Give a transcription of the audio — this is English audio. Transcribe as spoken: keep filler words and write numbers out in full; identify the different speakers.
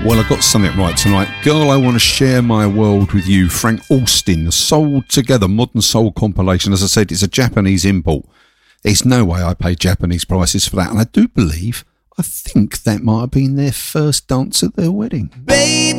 Speaker 1: Well, I got something right tonight. Girl, I Want to Share My World With You, Frank Austin, Soul Together, Modern Soul compilation. As I said, it's a Japanese import. There's no way I paid Japanese prices for that. And I do believe, I think that might have been their first dance at their wedding.
Speaker 2: Baby.